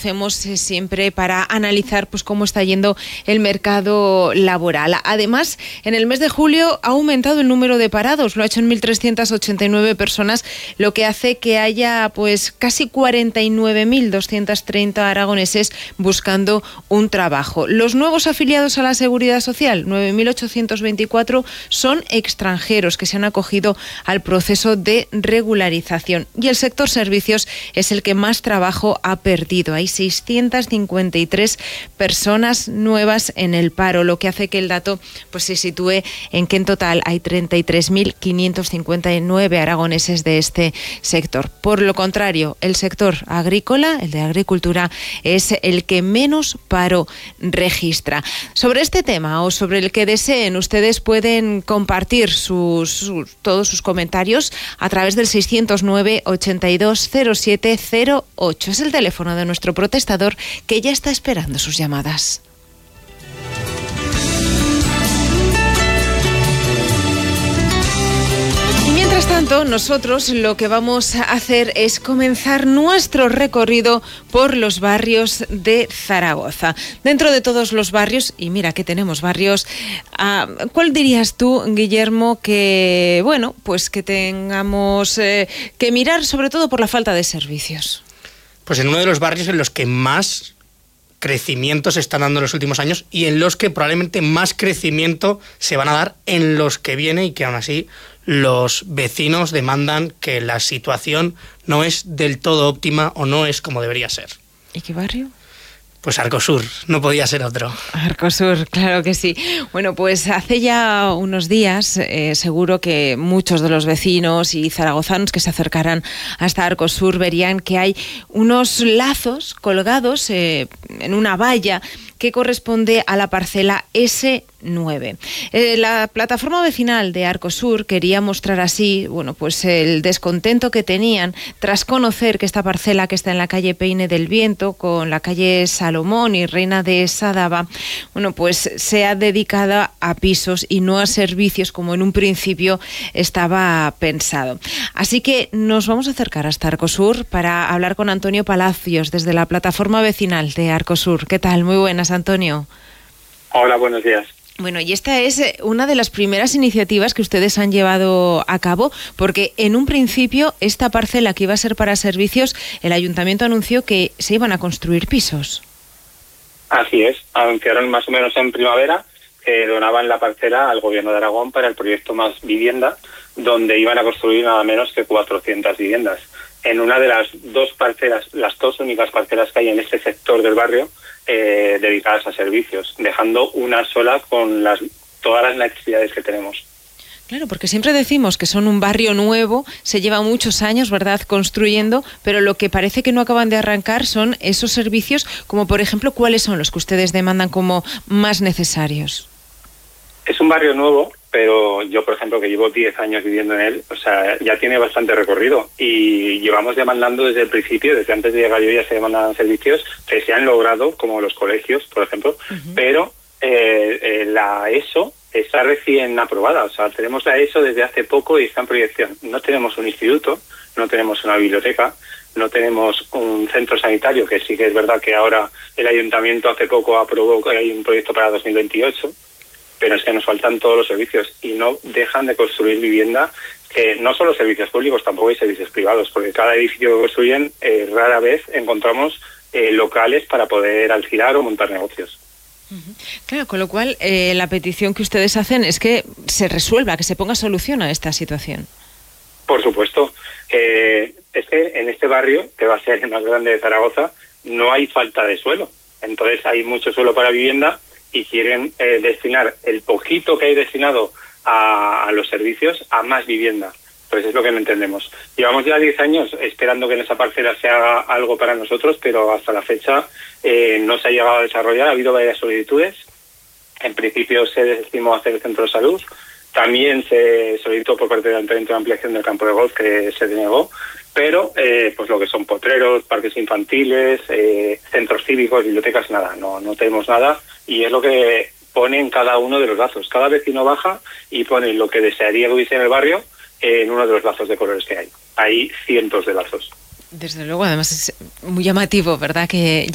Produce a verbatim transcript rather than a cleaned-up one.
hacemos eh, siempre para analizar pues cómo está yendo el mercado laboral. Además, en el mes de julio ha aumentado el número de parados, lo ha hecho en mil trescientas ochenta y nueve personas, lo que hace que haya pues casi cuarenta y nueve mil doscientos treinta aragoneses buscando un trabajo. Los nuevos afiliados a la Seguridad Social, nueve mil ochocientos veinticuatro, son extranjeros que se han acogido al proceso de regularización. Y el sector servicios es el que más trabajo ha perdido. Hay seiscientas cincuenta y tres personas nuevas en el paro, lo que hace que el dato pues se sitúe en que en total hay treinta y tres mil quinientos cincuenta y nueve aragoneses de este sector. Por lo contrario, el sector agrícola, el de agricultura, es el que menos paro registra. Sobre este tema o sobre el que deseen, ustedes pueden compartir sus, sus, todos sus comentarios a través del seiscientos nueve, ochenta y dos, cero siete cero ocho. Es el teléfono de nuestro protestador que ya está esperando sus llamadas. Mientras tanto, nosotros lo que vamos a hacer es comenzar nuestro recorrido por los barrios de Zaragoza. Dentro de todos los barrios, y mira que tenemos barrios, uh, ¿cuál dirías tú, Guillermo, que bueno, pues que tengamos eh, que mirar sobre todo por la falta de servicios? Pues en uno de los barrios en los que más crecimiento se están dando en los últimos años y en los que probablemente más crecimiento se van a dar en los que viene, y que aún así los vecinos demandan que la situación no es del todo óptima o no es como debería ser. ¿Y qué barrio? Pues Arcosur, no podía ser otro. Arcosur, claro que sí. Bueno, pues hace ya unos días, eh, seguro que muchos de los vecinos y zaragozanos que se acercaran hasta Arcosur verían que hay unos lazos colgados eh, en una valla que corresponde a la parcela ese nueve. Eh, la plataforma vecinal de Arcosur quería mostrar así, bueno, pues el descontento que tenían tras conocer que esta parcela, que está en la calle Peine del Viento, con la calle Salomón y Reina de Sadaba, bueno, pues sea dedicada a pisos y no a servicios como en un principio estaba pensado. Así que nos vamos a acercar hasta Arcosur para hablar con Antonio Palacios desde la plataforma vecinal de Arcosur. ¿Qué tal? Muy buenas, Antonio. Hola, buenos días. Bueno, y esta es una de las primeras iniciativas que ustedes han llevado a cabo, porque en un principio esta parcela que iba a ser para servicios, el ayuntamiento anunció que se iban a construir pisos. Así es, anunciaron más o menos en primavera que donaban la parcela al Gobierno de Aragón para el proyecto Más Vivienda, donde iban a construir nada menos que cuatrocientas viviendas. En una de las dos parcelas, las dos únicas parcelas que hay en este sector del barrio, eh, dedicadas a servicios, dejando una sola con las todas las necesidades que tenemos. Claro, porque siempre decimos que son un barrio nuevo, se lleva muchos años, ¿verdad?, construyendo, pero lo que parece que no acaban de arrancar son esos servicios, como por ejemplo, ¿cuáles son los que ustedes demandan como más necesarios? Es un barrio nuevo, pero yo, por ejemplo, que llevo diez años viviendo en él, o sea, ya tiene bastante recorrido y llevamos demandando desde el principio, desde antes de llegar yo ya se demandaban servicios que se han logrado, como los colegios, por ejemplo, uh-huh. pero eh, eh, la ESO está recién aprobada, o sea, tenemos la ESO desde hace poco y está en proyección. No tenemos un instituto, no tenemos una biblioteca, no tenemos un centro sanitario, que sí que es verdad que ahora el ayuntamiento hace poco aprobó que hay un proyecto para dos mil veintiocho, pero es que nos faltan todos los servicios y no dejan de construir vivienda, que no solo servicios públicos, tampoco hay servicios privados, porque cada edificio que construyen eh, rara vez encontramos eh, locales para poder alquilar o montar negocios. Claro, con lo cual eh, la petición que ustedes hacen es que se resuelva, que se ponga solución a esta situación. Por supuesto. Eh, es que en este barrio, que va a ser el más grande de Zaragoza, no hay falta de suelo. Entonces hay mucho suelo para vivienda y quieren eh, destinar el poquito que hay destinado a, a los servicios a más vivienda. Pues es lo que no entendemos. Llevamos ya diez años esperando que en esa parcela se haga algo para nosotros, pero hasta la fecha eh, no se ha llegado a desarrollar. Ha habido varias solicitudes. En principio se desestimó hacer el centro de salud. También se solicitó por parte del Ayuntamiento de ampliación del campo de golf, que se denegó. Pero eh, pues lo que son potreros, parques infantiles, eh, centros cívicos, bibliotecas, nada. No, no tenemos nada. Y es lo que pone en cada uno de los lazos. Cada vecino baja y pone lo que desearía que hubiese en el barrio en uno de los lazos de colores que hay. Hay cientos de lazos. Desde luego, además es muy llamativo, ¿verdad?, que